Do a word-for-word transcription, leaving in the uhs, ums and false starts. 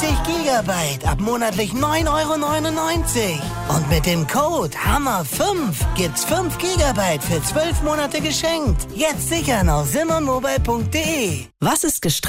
dreißig Gigabyte ab monatlich neun Euro neunundneunzig. Und mit dem Code Hammer fünf gibt's fünf Gigabyte für zwölf Monate geschenkt. Jetzt sichern auf simon mobile punkt de. Was ist gestrafft?